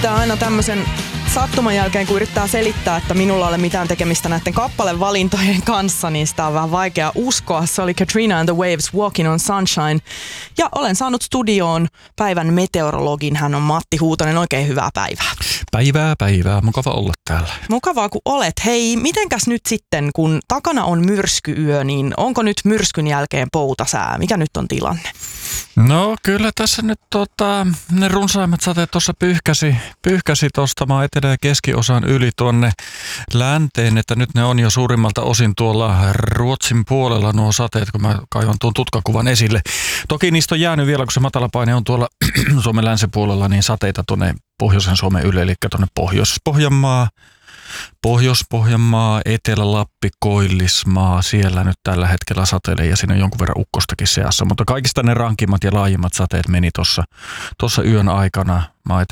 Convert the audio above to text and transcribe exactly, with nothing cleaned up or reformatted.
pitää aina tämmöisen sattuman jälkeen, kun yrittää selittää, että minulla ei ole mitään tekemistä näiden kappalevalintojen kanssa, niin sitä on vähän vaikea uskoa. Se oli Katrina and the Waves, Walking on Sunshine. Ja olen saanut studioon päivän meteorologin. Hän on Matti Huutonen. Oikein hyvää päivää. Päivää, päivää. Mukava olla täällä. Mukavaa, kun olet. Hei, mitenkäs nyt sitten, kun takana on myrskyyö, niin onko nyt myrskyn jälkeen poutasää? Mikä nyt on tilanne? No kyllä tässä nyt tota, ne runsaimmat sateet tuossa pyyhkäsi, pyyhkäsi tuosta maan etelä- ja keskiosan yli tuonne länteen, että nyt ne on jo suurimmalta osin tuolla Ruotsin puolella nuo sateet, kun mä kaivan tuon tutkakuvan esille. Toki niistä on jäänyt vielä, kun se matalapaine on tuolla Suomen länsipuolella, niin sateita tuonne pohjoisen Suomen yli, eli tuonne Pohjois-Pohjanmaa, Pohjois-Pohjanmaa, Etelä-Lappi, Koillismaa, siellä nyt tällä hetkellä satelee ja siinä on jonkun verran ukkostakin seassa, mutta kaikista ne rankimmat ja laajimmat sateet meni tuossa yön aikana maa